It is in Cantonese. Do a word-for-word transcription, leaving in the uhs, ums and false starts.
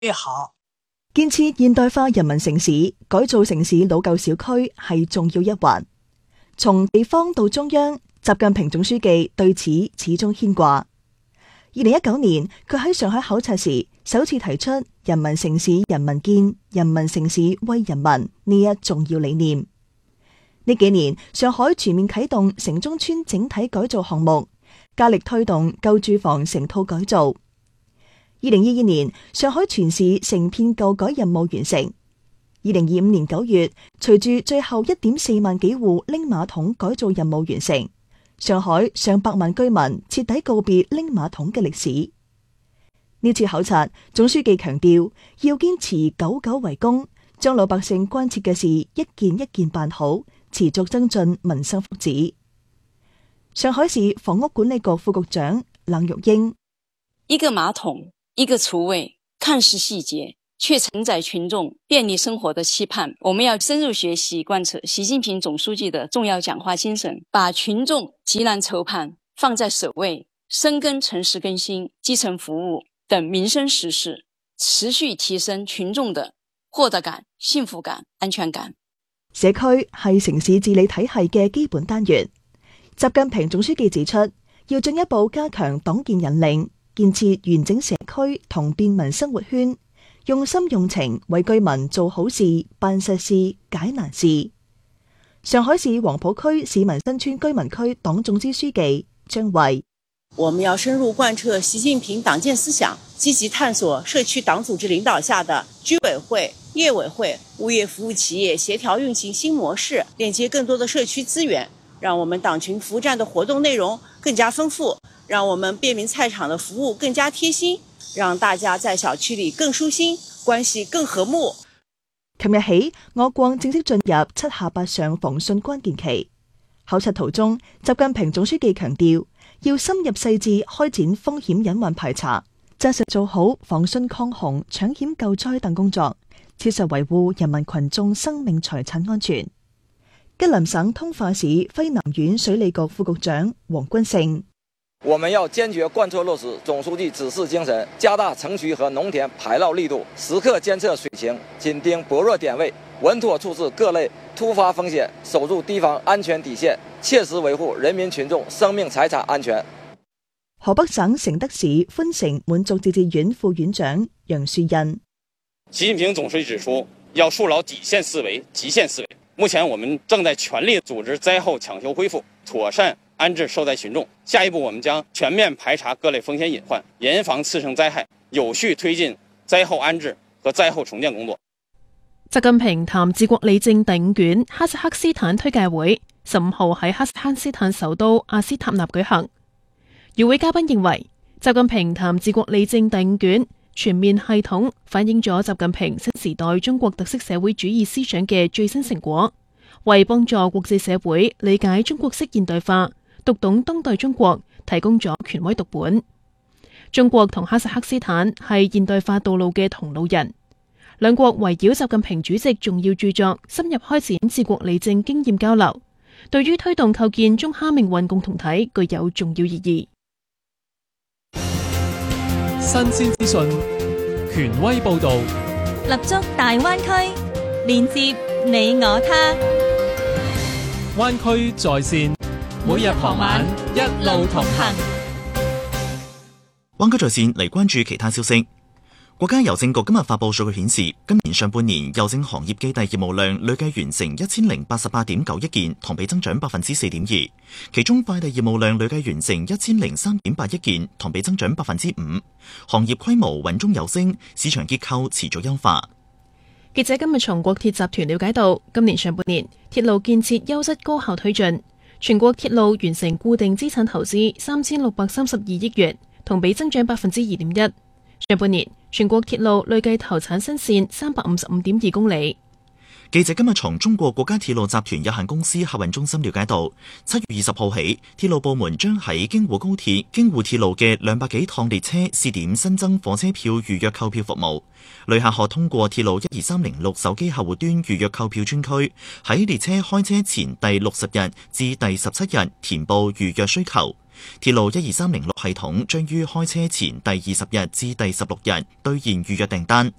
越好。 建設現代化人民城市，改造城市老舊小區係重要一環。從地方到中央，習近平總書記對此始終牽掛。二零一九年，佢喺上海考察時，首次提出人民城市人民建、人民城市為人民呢一重要理念。呢幾年，上海全面啟動城中村整體改造項目，加力推動舊住房成套改造。二零二二年，上海全市成片舊改任務完成。二零二五年九月，隨住最後一點四萬幾戶拎馬桶改造任務完成，上海上百萬居民徹底告別拎馬桶嘅歷史。呢次考察，總書記強調要堅持久久為功，將老百姓關切嘅事一件一件辦好，持續增進民生福祉。上海市房屋管理局副局長冷玉英： 一個馬桶，一個廚衛，看似細節，卻承載群眾便利生活的期盼。我們要深入學習貫徹習近平總書記的重要講話精神，把群眾急難愁盼放在首位，深耕城市更新、基層服務等民生實事，持續提升群眾的獲得感、幸福感、安全感。 社區係城市治理體系嘅基本單元。習近平總書記指出，要進一步加強黨建引領，建設完整社區同便民生活圈，用心用情為居民做好事、辦實事、解難事。上海市黃浦區市民新村居民區黨總支書記張慧： 我們要深入貫徹習近平黨建思想，積極探索社區黨組織領導下的居委會、業委會、物業服務企業協調運行新模式，鏈接更多的社區資源，讓我們黨群服務站的活動內容更加豐富，讓我們便民菜場的服務更加貼心，讓大家在小區裏更舒心，關係更和睦。 琴日起，我國正式進入七下八上防汛關鍵期。考察途中，習近平總書記強調，要深入細緻開展風險隱患排查，紮實做好防汛抗洪、搶險救災等工作，切實維護人民群眾生命財產安全。吉林省通化市輝南縣水利局副局長黃君勝： 我們要堅決貫徹落實總書記指示精神，加大城區和農田排澇力度，時刻監測水情，緊盯薄弱點位，穩妥處置各類突發風險，守住地方安全底線，切實維護人民群眾生命財產安全。 河北省承德市寬城滿族自治縣副院長楊樹印： 習近平總書記指出，要樹牢底線思維、極限思維。目前我們正在全力組織災後搶修恢復，妥善安置受災群眾。下一步，我們將全面排查各類風險隱患，嚴防次生災害，有序推進災後安置和災後重建工作。 習近平談治國理政第五卷哈薩克斯坦推介會十五號喺哈薩克斯坦首都阿斯塔納舉行。與會嘉賓認為，習近平談治國理政第五卷全面系統反映咗習近平新時代中國特色社會主義思想嘅最新成果，為幫助國際社會理解中國式現代化、讀懂當代中國提供咗權威讀本。中國同哈薩克斯坦係現代化道路嘅同路人，兩國圍繞習近平主席重要著作深入開展治國理政經驗交流，對於推動構建中哈命運共同體具有重要意義。 新鮮資訊，權威報導， 立足大灣區，連接你我他。 灣區在線，每日傍晚一路同行。 灣區在線嚟關注其他消息。國家郵政局今日發布數據顯示，今年上半年郵政行業寄遞業務量累計完成一千零八十八點九億件，同比增長百分之四點二。其中快遞業務量累計完成一千零三點八億件，同比增長百分之五。行業規模穩中有升，市場結構持續優化。 記者今日從國鐵集團了解到，今年上半年鐵路建設優質高效推進，全國鐵路完成固定資產投資三千六百三十二億元，同比增長百分之二點一。上半年全國鐵路累計投產新線三百五十五點二公里。 記者今日從中國國家鐵路集團有限公司客運中心了解到，七月二十號起，鐵路部門將喺京滬高鐵、京滬鐵路嘅兩百幾趟列車試點新增火車票預約購票服務。旅客可通過鐵路一二三零六手機客戶端預約購票專區，喺列車開車前第六十日至第十七日填報預約需求。 鐵路一二三零六系統將於開車前第二十日至第十六日兌現預約訂單，